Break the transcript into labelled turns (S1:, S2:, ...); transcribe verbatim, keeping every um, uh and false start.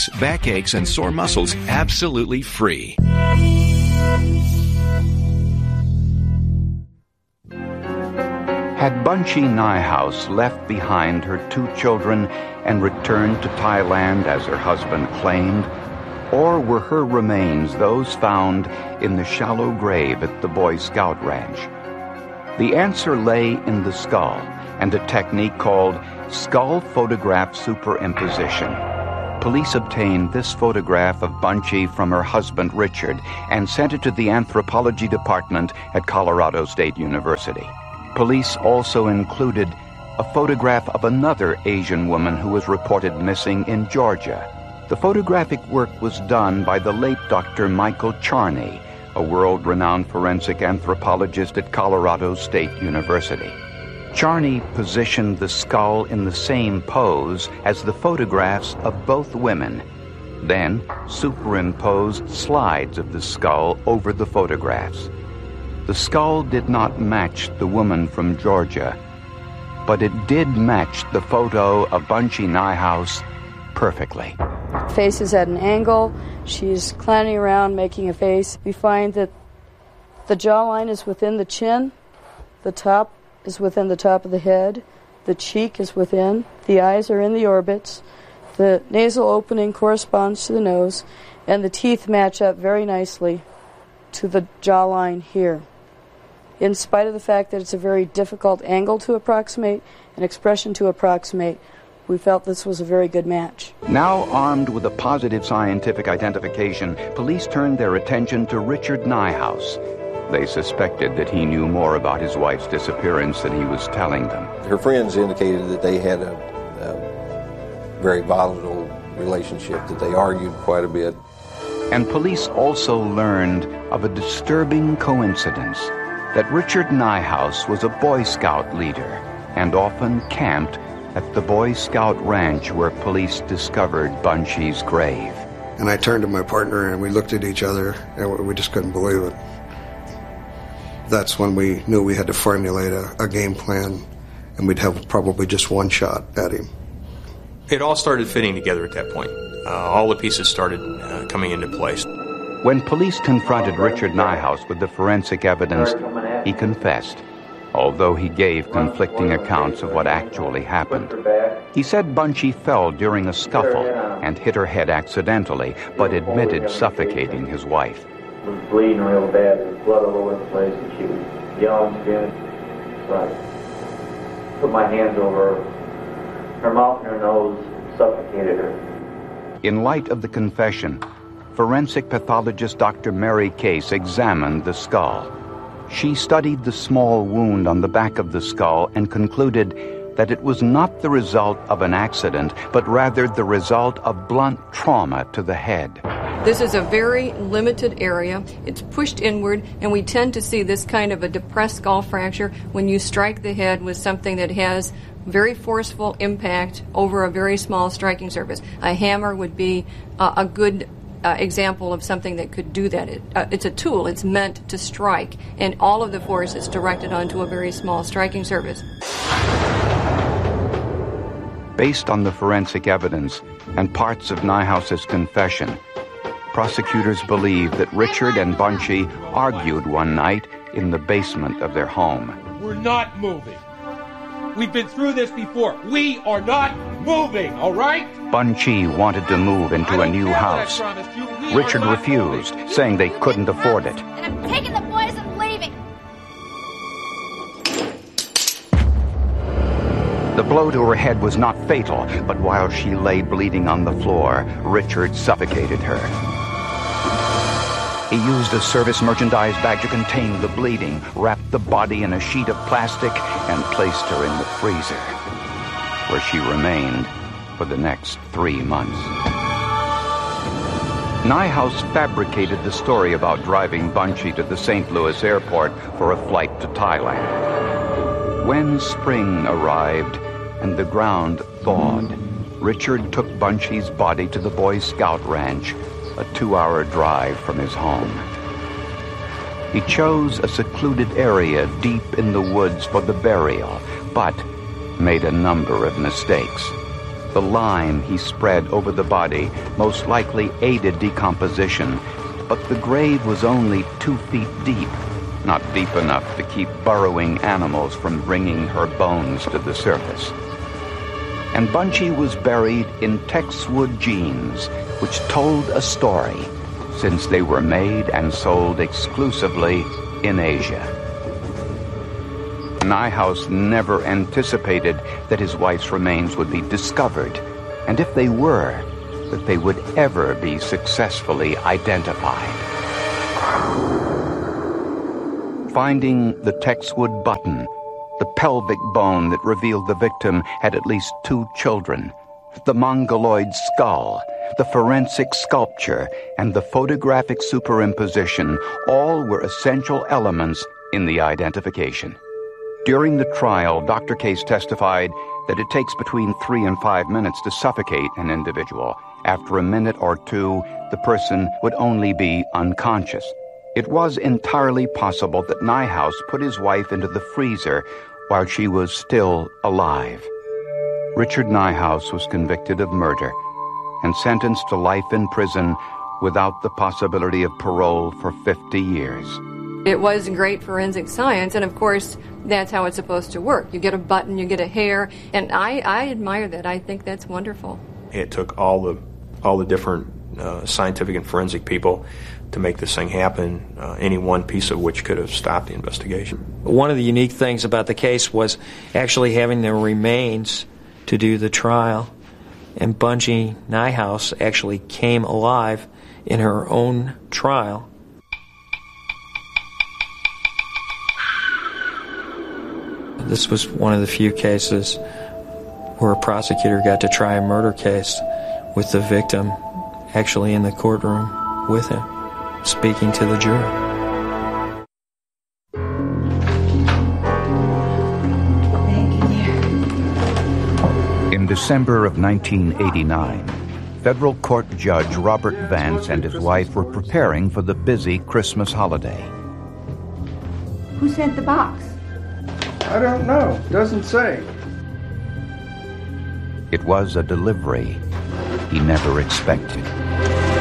S1: pains, backaches, and sore muscles absolutely free.
S2: Had Bunchy Nijhuis left behind her two children and returned to Thailand as her husband claimed? Or were her remains those found in the shallow grave at the Boy Scout Ranch? The answer lay in the skull and a technique called skull photograph superimposition. Police obtained this photograph of Bunchy from her husband Richard and sent it to the anthropology department at Colorado State University. Police also included a photograph of another Asian woman who was reported missing in Georgia. The photographic work was done by the late Doctor Michael Charney, a world-renowned forensic anthropologist at Colorado State University. Charney positioned the skull in the same pose as the photographs of both women, then superimposed slides of the skull over the photographs. The skull did not match the woman from Georgia, but it did match the photo of Bunchy Nijhuis perfectly.
S3: Face is at an angle. She's clowning around making a face. We find that the jawline is within the chin, the top is within the top of the head, the cheek is within, the eyes are in the orbits, the nasal opening corresponds to the nose, and the teeth match up very nicely to the jawline here. In spite of the fact that it's a very difficult angle to approximate, an expression to approximate, we felt this was a very good match.
S2: Now armed with a positive scientific identification, police turned their attention to Richard Nijhuis. They suspected that he knew more about his wife's disappearance than he was telling them.
S4: Her friends indicated that they had a, a very volatile relationship, that they argued quite a bit.
S2: And police also learned of a disturbing coincidence, that Richard Nijhuis was a Boy Scout leader and often camped at the Boy Scout Ranch where police discovered Bunchy's grave.
S5: And I turned to my partner and we looked at each other and we just couldn't believe it. That's when we knew we had to formulate a, a game plan, and we'd have probably just one shot at him.
S6: It all started fitting together at that point. Uh, all the pieces started uh, coming into place.
S2: When police confronted Richard Nijhuis with the forensic evidence, he confessed, although he gave conflicting accounts of what actually happened. He said Bunchy fell during a scuffle and hit her head accidentally, but admitted suffocating his wife.
S7: She was bleeding real bad. There was blood all over the place, and she was yelling, screaming. So I put my hands over her, her mouth and her nose, suffocated her.
S2: In light of the confession, forensic pathologist Doctor Mary Case examined the skull. She studied the small wound on the back of the skull and concluded that it was not the result of an accident, but rather the result of blunt trauma to the head.
S8: This is a very limited area. It's pushed inward, and we tend to see this kind of a depressed skull fracture when you strike the head with something that has very forceful impact over a very small striking surface. A hammer would be uh, a good uh, example of something that could do that. It, uh, it's a tool. It's meant to strike, and all of the force is directed onto a very small striking surface.
S2: Based on the forensic evidence and parts of Nijhuis's confession, prosecutors believe that Richard and Bunchy argued one night in the basement of their home.
S9: We're not moving. We've been through this before. We are not moving, all right?
S2: Bunchy wanted to move into a new house. Richard refused, saying they couldn't afford it.
S10: And I'm taking the boys and leaving.
S2: The blow to her head was not fatal, but while she lay bleeding on the floor, Richard suffocated her. He used a service merchandise bag to contain the bleeding, wrapped the body in a sheet of plastic, and placed her in the freezer, where she remained for the next three months. Nijhuis fabricated the story about driving Bunchy to the Saint Louis airport for a flight to Thailand. When spring arrived and the ground thawed, Richard took Bunchy's body to the Boy Scout Ranch, a two-hour drive from his home. He chose a secluded area deep in the woods for the burial, but made a number of mistakes. The lime he spread over the body most likely aided decomposition, but the grave was only two feet deep, not deep enough to keep burrowing animals from bringing her bones to the surface. And Bunchy was buried in Texwood jeans, which told a story, since they were made and sold exclusively in Asia. Niehaus never anticipated that his wife's remains would be discovered, and if they were, that they would ever be successfully identified. Finding the Texwood button, the pelvic bone that revealed the victim had at least two children, the mongoloid skull, the forensic sculpture, and the photographic superimposition all were essential elements in the identification. During the trial, Doctor Case testified that it takes between three and five minutes to suffocate an individual. After a minute or two, the person would only be unconscious. It was entirely possible that Niehaus put his wife into the freezer while she was still alive. Richard Niehaus was convicted of murder and sentenced to life in prison without the possibility of parole for fifty years.
S8: It was great forensic science, and of course, that's how it's supposed to work. You get a button, you get a hair, and I, I admire that. I think that's wonderful.
S6: It took all the all the different uh, scientific and forensic people to make this thing happen, uh, any one piece of which could have stopped the investigation.
S11: One of the unique things about the case was actually having the remains to do the trial, and Bunchy Niehaus actually came alive in her own trial. This was one of the few cases where a prosecutor got to try a murder case with the victim actually in the courtroom with him, speaking to the jury.
S2: In December of nineteen eighty-nine, federal court judge Robert Vance and his wife were preparing for the busy Christmas holiday.
S12: Who sent the box?
S13: I don't know. Doesn't say.
S2: It was a delivery he never expected.